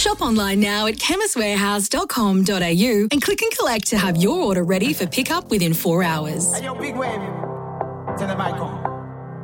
Shop online now at chemistwarehouse.com.au and click and collect to have your order ready for pickup within 4 hours. Hey, yo, big wave. Tell them I come.